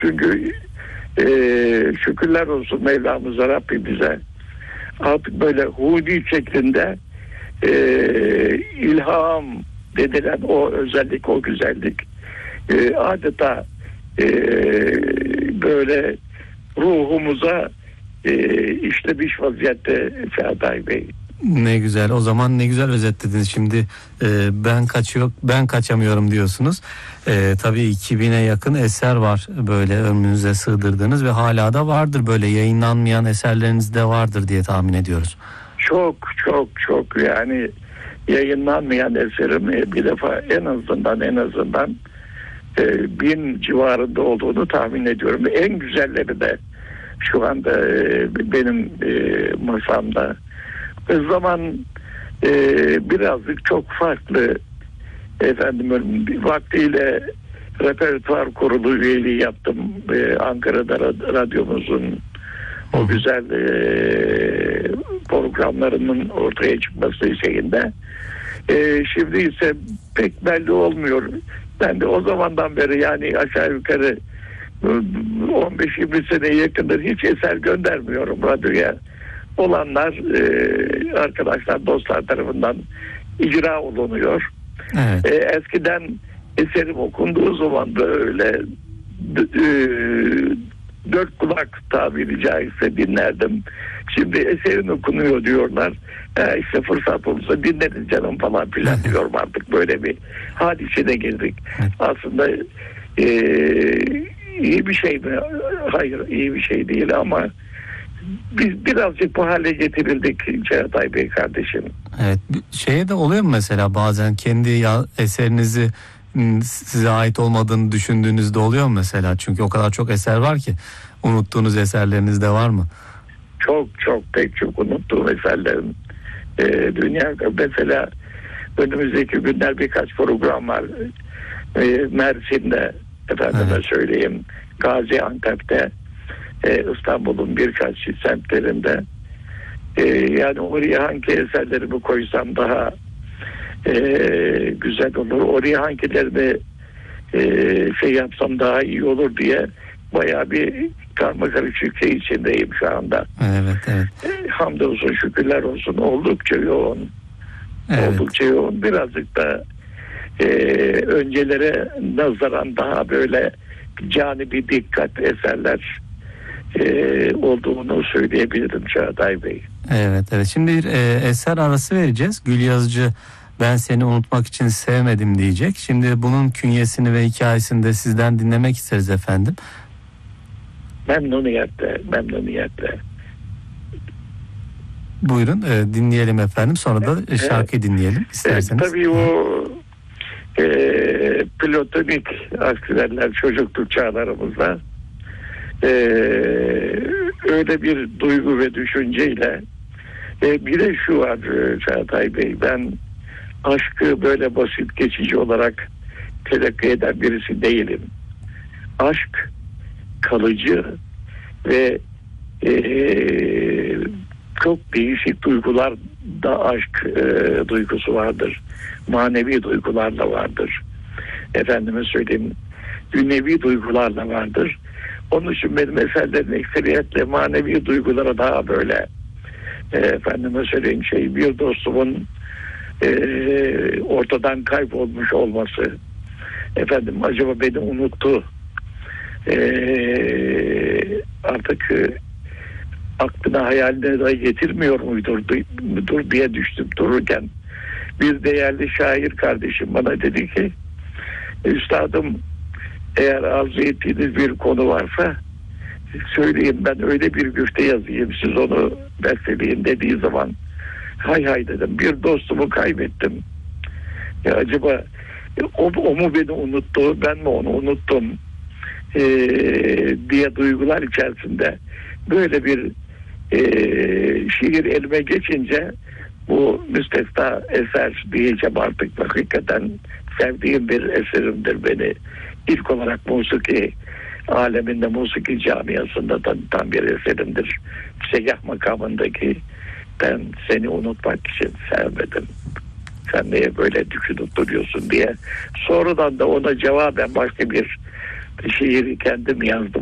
Çünkü şükürler olsun Mevlamıza, Rabbimize, artık böyle hudi şeklinde ilham dedilen o özellik, o güzellik adeta böyle ruhumuza işlemiş vaziyette Çağatay Bey. Ne güzel. O zaman ne güzel özetlediniz. Şimdi ben kaçamıyorum diyorsunuz. Tabii 2000'e yakın eser var böyle önünüze sığdırdığınız ve hala da vardır, böyle yayınlanmayan eserleriniz de vardır diye tahmin ediyoruz. Çok yani yayınlanmayan eserim bir defa en azından 1000 civarında olduğunu tahmin ediyorum. En güzelleri de şu anda benim masamda. O zaman birazcık çok farklı, vaktiyle repertuar kurulu üyeliği yaptım. Ankara'da radyomuzun o güzel programlarının ortaya çıkması şeyinde. Şimdi ise pek belli olmuyor. Ben de o zamandan beri, yani aşağı yukarı 15-20 seneye yakındır hiç eser göndermiyorum radyoya. Olanlar arkadaşlar, dostlar tarafından icra olunuyor. Evet. Eskiden eserim okunduğu zaman böyle dört kulak tabiri caizse dinlerdim. Şimdi eserin okunuyor diyorlar. İşte fırsat olursa dinleriz canım falan filan diyorum, artık böyle bir hadiseye girdik. Aslında iyi bir şey mi? Hayır, iyi bir şey değil ama biz birazcık bu hale getirildik Çağatay Bey kardeşim. Evet. Şeye de oluyor mu mesela, bazen kendi eserinizi size ait olmadığını düşündüğünüzde oluyor mu mesela? Çünkü o kadar çok eser var ki, unuttuğunuz eserleriniz de var mı? Pek çok unuttuğum eserlerim. Dünya mesela önümüzdeki günler birkaç program var. Mersin'de, söyleyeyim, Gaziantep'te, İstanbul'un birkaç semtlerinde. Yani oraya hangi eserlerimi koysam daha güzel olur, oraya hangilerini yapsam daha iyi olur diye bayağı bir karmakarışık şey içindeyim şu anda. Evet. Hamdolsun, şükürler olsun, oldukça yoğun. Evet. Oldukça yoğun. Birazcık da öncelere nazaran daha böyle canibi dikkat eserler olduğunu söyleyebilirim Çağatay Bey. Evet. Şimdi bir eser arası vereceğiz. Gül Yazıcı "Ben seni unutmak için sevmedim" diyecek. Şimdi bunun künyesini ve hikayesini de sizden dinlemek isteriz efendim. Memnuniyetle. Buyurun dinleyelim efendim. Sonra da şarkıyı dinleyelim isterseniz. Tabii o platonik aşklar çocukluk çağlarımızda öyle bir duygu ve düşünceyle bir de şu var Çağatay Bey, ben aşkı böyle basit geçici olarak telakki eden birisi değilim. Aşk kalıcı ve çok değişik duygular da aşk duygusu vardır. Manevi duygular da vardır. Efendime söyleyeyim, dünyevi duygular da vardır. Onun için benim eserlerim ekseriyetle manevi duygulara daha böyle efendime söyleyeyim bir dostumun ortadan kaybolmuş olması, acaba beni unuttu, artık aklına hayaline de getirmiyor mudur diye düştüm dururken. Bir değerli şair kardeşim bana dedi ki, üstadım, eğer arzu ettiğiniz bir konu varsa söyleyin, ben öyle bir güfte yazayım, siz onu besteleyin dediği zaman hay dedim, bir dostumu kaybettim. Acaba o mu beni unuttu, ben mi onu unuttum diye duygular içerisinde böyle bir şiir elime geçince bu müstesna eser diyeceğim artık. Hakikaten sevdiğim bir eserimdir, beni ilk olarak musiki aleminde, musiki camiasında tanıtan bir eserimdir. Seyyah makamındaki "Ben seni unutmak için sevmedim, sen niye böyle düşünüp duruyorsun" diye. Sonradan da ona cevaben başka bir şiiri kendim yazdım.